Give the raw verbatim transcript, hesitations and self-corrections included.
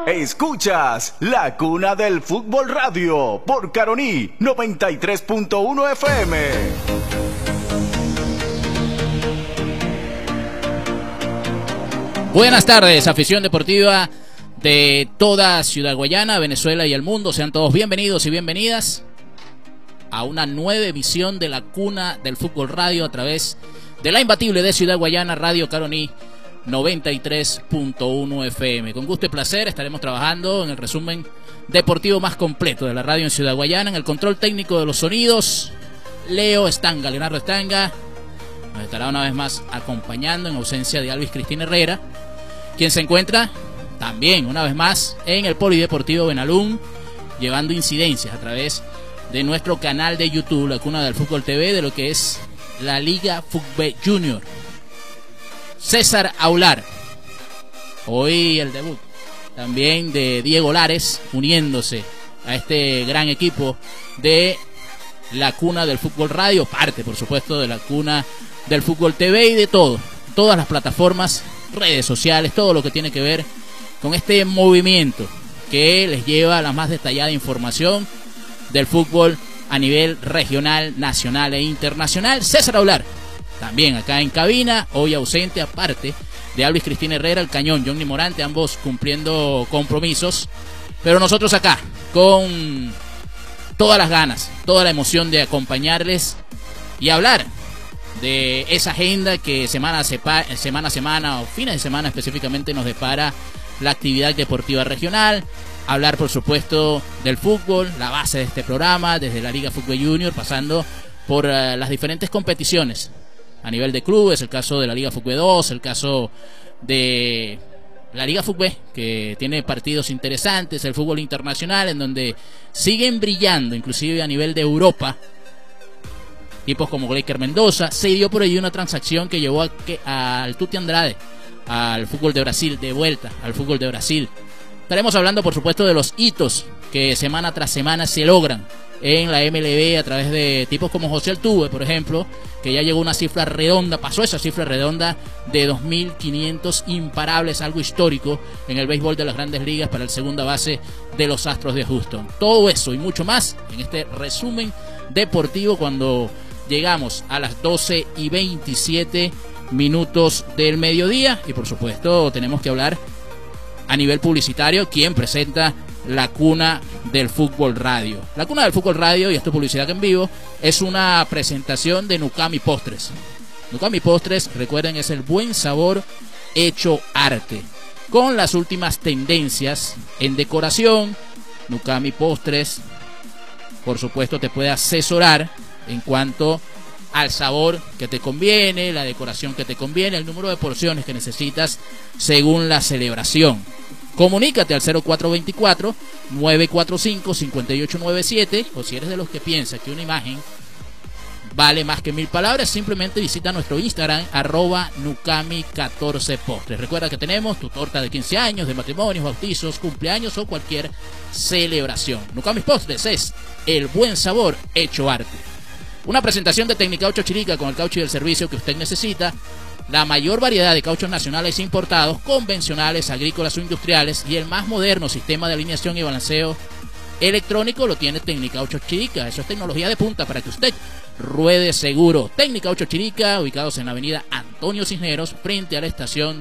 Escuchas La Cuna del Fútbol Radio por Caroní noventa y tres punto uno F M. Buenas tardes, afición deportiva de toda Ciudad Guayana, Venezuela y el mundo. Sean todos bienvenidos y bienvenidas a una nueva emisión de La Cuna del Fútbol Radio a través de la imbatible de Ciudad Guayana, Radio Caroní noventa y tres punto uno F M. Con gusto y placer estaremos trabajando en el resumen deportivo más completo de la radio en Ciudad Guayana. En el control técnico de los sonidos, Leo Estanga, Leonardo Estanga, nos estará una vez más acompañando en ausencia de Alvis Cristina Herrera, quien se encuentra también una vez más en el Polideportivo Benalún, llevando incidencias a través de nuestro canal de YouTube, La Cuna del Fútbol T V, de lo que es la Liga Fútbol Junior. César Aular, hoy el debut también de Diego Lares, uniéndose a este gran equipo de La Cuna del Fútbol Radio, parte por supuesto de La Cuna del Fútbol T V y de todo, todas las plataformas, redes sociales, todo lo que tiene que ver con este movimiento que les lleva la más detallada información del fútbol a nivel regional, nacional e internacional. César Aular, también acá en cabina, hoy ausente, aparte de Alvis Cristina Herrera, el Cañón, Johnny Morante, ambos cumpliendo compromisos, pero nosotros acá, con todas las ganas, toda la emoción de acompañarles y hablar de esa agenda que semana a semana, semana o fines de semana específicamente nos depara la actividad deportiva regional. Hablar por supuesto del fútbol, la base de este programa, desde la Liga Fútbol Junior, pasando por uh, las diferentes competiciones a nivel de clubes, el caso de la Liga Fútbol dos, el caso de la Liga Fútbol, que tiene partidos interesantes, el fútbol internacional, en donde siguen brillando, inclusive a nivel de Europa, tipos como Gleiker Mendoza. Se dio por ahí una transacción que llevó a que, al Tuti Andrade al fútbol de Brasil, de vuelta al fútbol de Brasil. Estaremos hablando por supuesto de los hitos que semana tras semana se logran en la M L B a través de tipos como José Altuve, por ejemplo, que ya llegó a una cifra redonda, pasó esa cifra redonda de dos mil quinientos imparables, algo histórico en el béisbol de las Grandes Ligas para el segunda base de los Astros de Houston. Todo eso y mucho más en este resumen deportivo cuando llegamos a las doce y veintisiete minutos del mediodía. Y por supuesto tenemos que hablar a nivel publicitario quién presenta La Cuna del Fútbol Radio. La Cuna del Fútbol Radio, y esto es publicidad en vivo, es una presentación de Nukami Postres. Nukami Postres, recuerden, es el buen sabor hecho arte, con las últimas tendencias en decoración. Nukami Postres, por supuesto, te puede asesorar en cuanto al sabor que te conviene, la decoración que te conviene, el número de porciones que necesitas según la celebración. Comunícate al cero cuatro dos cuatro, nueve cuatro cinco, cinco ocho nueve siete, o si eres de los que piensa que una imagen vale más que mil palabras, simplemente visita nuestro Instagram, arroba Nukami catorce Postres. Recuerda que tenemos tu torta de quince años, de matrimonios, bautizos, cumpleaños o cualquier celebración. Nukami Postres es el buen sabor hecho arte. Una presentación de Tecnicaucho Chirica, con el caucho y el servicio que usted necesita. La mayor variedad de cauchos nacionales e importados, convencionales, agrícolas o industriales, y el más moderno sistema de alineación y balanceo electrónico lo tiene Tecnicaucho Chirica. Eso es tecnología de punta para que usted ruede seguro. Tecnicaucho Chirica, ubicados en la avenida Antonio Cisneros, frente a la estación